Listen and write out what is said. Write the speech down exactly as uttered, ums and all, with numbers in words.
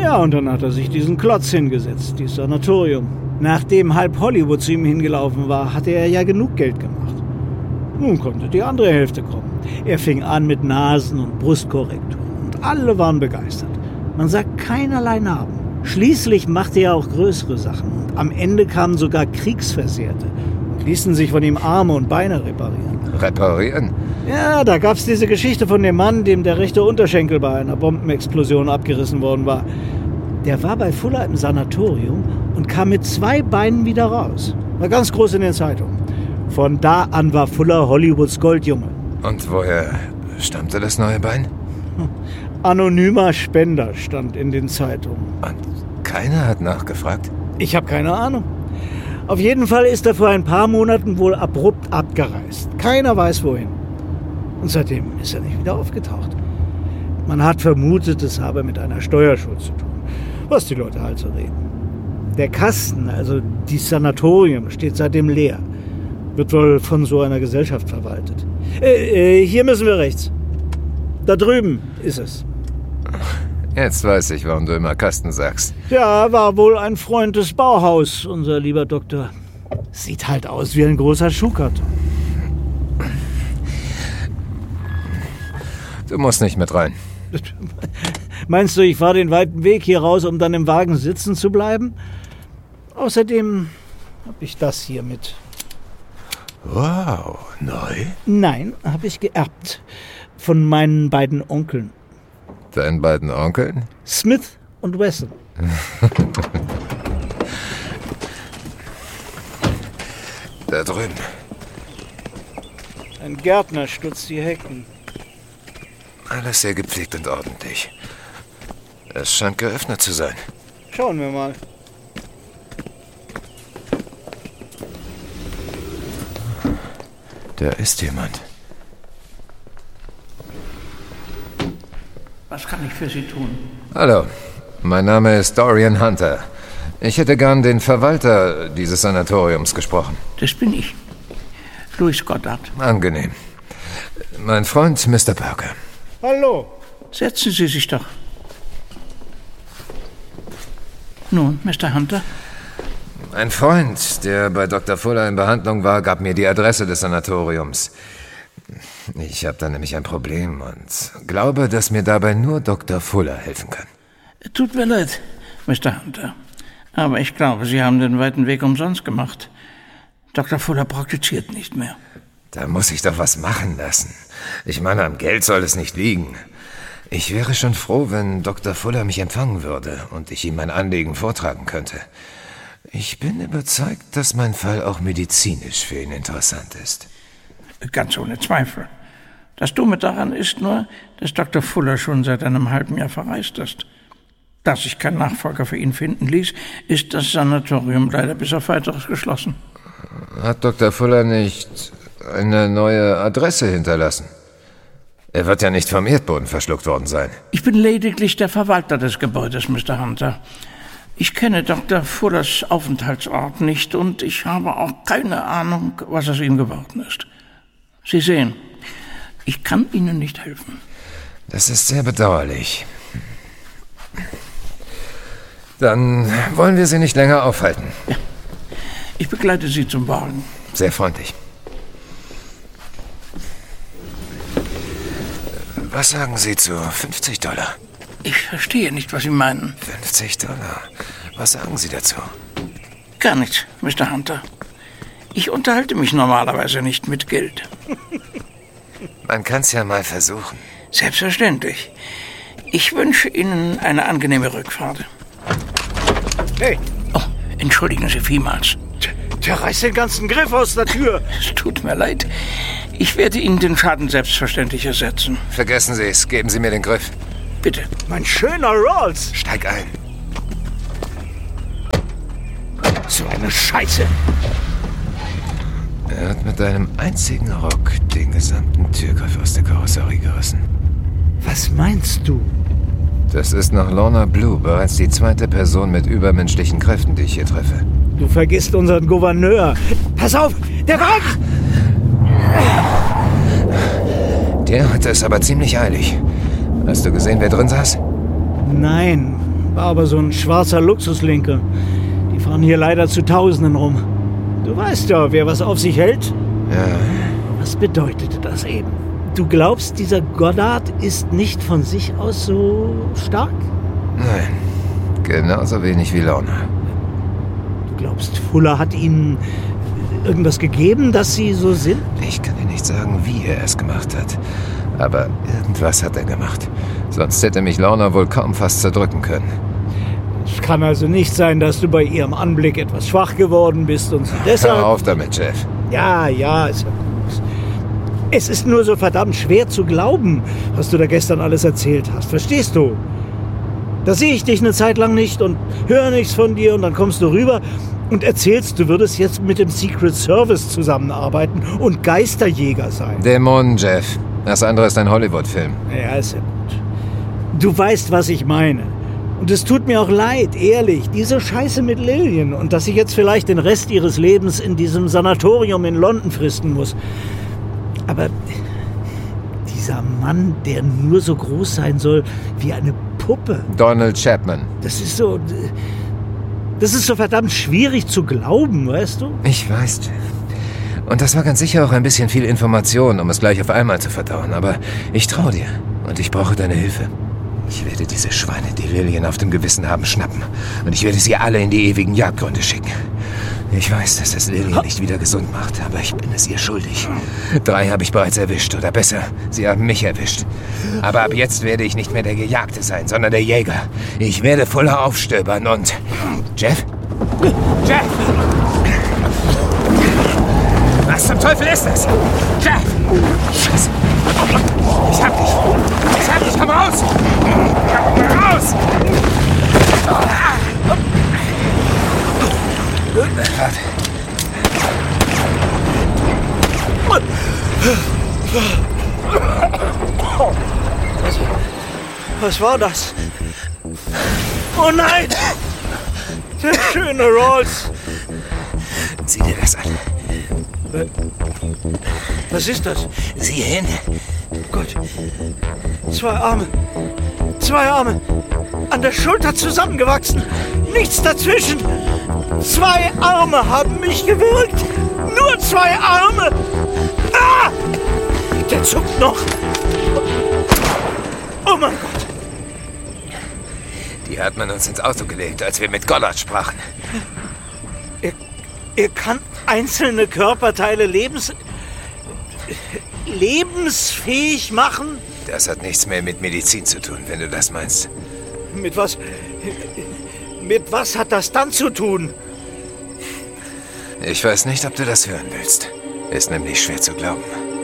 Ja, und dann hat er sich diesen Klotz hingesetzt, dieses Sanatorium. Nachdem halb Hollywood zu ihm hingelaufen war, hatte er ja genug Geld gemacht. Nun konnte die andere Hälfte kommen. Er fing an mit Nasen- und Brustkorrekturen und alle waren begeistert. Man sagt keinerlei Narben. Schließlich machte er auch größere Sachen und am Ende kamen sogar Kriegsversehrte und ließen sich von ihm Arme und Beine reparieren. Reparieren? Ja, da gab's diese Geschichte von dem Mann, dem der rechte Unterschenkel bei einer Bombenexplosion abgerissen worden war. Der war bei Fuller im Sanatorium und kam mit zwei Beinen wieder raus. War ganz groß in den Zeitungen. Von da an war Fuller Hollywoods Goldjunge. Und woher stammte das neue Bein? Anonymer Spender stand in den Zeitungen. Und keiner hat nachgefragt? Ich habe keine Ahnung. Auf jeden Fall ist er vor ein paar Monaten wohl abrupt abgereist. Keiner weiß wohin. Und seitdem ist er nicht wieder aufgetaucht. Man hat vermutet, es habe mit einer Steuerschuld zu tun. Was die Leute halt so reden. Der Kasten, also dieses Sanatorium, steht seitdem leer. Wird wohl von so einer Gesellschaft verwaltet. Äh, äh, hier müssen wir rechts. Da drüben ist es. Jetzt weiß ich, warum du immer Kasten sagst. Ja, war wohl ein Freund des Bauhaus, unser lieber Doktor. Sieht halt aus wie ein großer Schuhkarton. Du musst nicht mit rein. Meinst du, ich fahre den weiten Weg hier raus, um dann im Wagen sitzen zu bleiben? Außerdem habe ich das hier mit. Wow, neu? Nein, habe ich geerbt. Von meinen beiden Onkeln. Deinen beiden Onkeln? Smith und Wesson. Da drüben. Ein Gärtner stutzt die Hecken. Alles sehr gepflegt und ordentlich. Es scheint geöffnet zu sein. Schauen wir mal. Da ist jemand. Was kann ich für Sie tun? Hallo, mein Name ist Dorian Hunter. Ich hätte gern den Verwalter dieses Sanatoriums gesprochen. Das bin ich. Louis Goddard. Angenehm. Mein Freund Mister Parker. Hallo. Setzen Sie sich doch. Nun, Mister Hunter? Ein Freund, der bei Doktor Fuller in Behandlung war, gab mir die Adresse des Sanatoriums. Ich habe da nämlich ein Problem und glaube, dass mir dabei nur Doktor Fuller helfen kann. Tut mir leid, Mister Hunter. Aber ich glaube, Sie haben den weiten Weg umsonst gemacht. Doktor Fuller praktiziert nicht mehr. Da muss ich doch was machen lassen. Ich meine, am Geld soll es nicht liegen. Ich wäre schon froh, wenn Doktor Fuller mich empfangen würde und ich ihm mein Anliegen vortragen könnte. Ich bin überzeugt, dass mein Fall auch medizinisch für ihn interessant ist. Ganz ohne Zweifel. Das Dumme daran ist nur, dass Doktor Fuller schon seit einem halben Jahr verreist ist. Da sich kein Nachfolger für ihn finden ließ, ist das Sanatorium leider bis auf Weiteres geschlossen. Hat Doktor Fuller nicht eine neue Adresse hinterlassen? Er wird ja nicht vom Erdboden verschluckt worden sein. Ich bin lediglich der Verwalter des Gebäudes, Mister Hunter. Ich kenne Doktor Fullers Aufenthaltsort nicht und ich habe auch keine Ahnung, was aus ihm geworden ist. Sie sehen, ich kann Ihnen nicht helfen. Das ist sehr bedauerlich. Dann wollen wir Sie nicht länger aufhalten. Ja, ich begleite Sie zum Wagen. Sehr freundlich. Was sagen Sie zu fünfzig Dollar? Ich verstehe nicht, was Sie meinen. fünfzig Dollar? Was sagen Sie dazu? Gar nichts, Mister Hunter. Ich unterhalte mich normalerweise nicht mit Geld. Man kann's ja mal versuchen. Selbstverständlich. Ich wünsche Ihnen eine angenehme Rückfahrt. Hey! Oh, entschuldigen Sie vielmals. Der, der reißt den ganzen Griff aus der Tür. Es tut mir leid. Ich werde Ihnen den Schaden selbstverständlich ersetzen. Vergessen Sie es. Geben Sie mir den Griff. Bitte. Mein schöner Rolls. Steig ein. So eine Scheiße. Er hat mit einem einzigen Ruck den gesamten Türgriff aus der Karosserie gerissen. Was meinst du? Das ist nach Lorna Blue bereits die zweite Person mit übermenschlichen Kräften, die ich hier treffe. Du vergisst unseren Gouverneur. Pass auf, der Wagen! Der hatte es aber ziemlich eilig. Hast du gesehen, wer drin saß? Nein. War aber so ein schwarzer Luxus-Lincoln. Die fahren hier leider zu Tausenden rum. Du weißt ja, wer was auf sich hält. Ja. Was bedeutete das eben? Du glaubst, dieser Goddard ist nicht von sich aus so stark? Nein, genauso wenig wie Lorna. Du glaubst, Fuller hat ihnen irgendwas gegeben, dass sie so sind? Ich kann dir nicht sagen, wie er es gemacht hat. Aber irgendwas hat er gemacht. Sonst hätte mich Lorna wohl kaum fast zerdrücken können. Es kann also nicht sein, dass du bei ihrem Anblick etwas schwach geworden bist und sie deshalb... Hör auf damit, Jeff. Ja, ja, ist ja gut. Es ist nur so verdammt schwer zu glauben, was du da gestern alles erzählt hast. Verstehst du? Da sehe ich dich eine Zeit lang nicht und höre nichts von dir und dann kommst du rüber und erzählst, du würdest jetzt mit dem Secret Service zusammenarbeiten und Geisterjäger sein. Dämonen, Jeff. Das andere ist ein Hollywood-Film. Ja, ist ja gut. Du weißt, was ich meine. Und es tut mir auch leid, ehrlich, diese Scheiße mit Lillian und dass sie jetzt vielleicht den Rest ihres Lebens in diesem Sanatorium in London fristen muss. Aber dieser Mann, der nur so groß sein soll wie eine Puppe. Donald Chapman. Das ist so... Das ist so verdammt schwierig zu glauben, weißt du? Ich weiß, Jeff. Und das war ganz sicher auch ein bisschen viel Information, um es gleich auf einmal zu verdauen. Aber ich traue dir und ich brauche deine Hilfe. Ich werde diese Schweine, die Lillian auf dem Gewissen haben, schnappen. Und ich werde sie alle in die ewigen Jagdgründe schicken. Ich weiß, dass es Lillian nicht wieder gesund macht, aber ich bin es ihr schuldig. Drei habe ich bereits erwischt, oder besser, sie haben mich erwischt. Aber ab jetzt werde ich nicht mehr der Gejagte sein, sondern der Jäger. Ich werde Fuller aufstöbern und... Jeff? Jeff! Was zum Teufel ist das? Jeff! Scheiße! Ich hab dich! Ich hab dich! Komm raus! Komm raus! Warte. Was, was war das? Oh nein! Der schöne Rawls! Sieh dir das an. Was ist das? Sieh hin. Gott. Zwei Arme. Zwei Arme. An der Schulter zusammengewachsen. Nichts dazwischen. Zwei Arme haben mich gewürgt. Nur zwei Arme. Ah! Der zuckt noch. Oh mein Gott. Die hat man uns ins Auto gelegt, als wir mit Goddard sprachen. Er, er kann einzelne Körperteile lebens... lebensfähig machen? Das hat nichts mehr mit Medizin zu tun, wenn du das meinst. Mit was... mit was hat das dann zu tun? Ich weiß nicht, ob du das hören willst. Ist nämlich schwer zu glauben.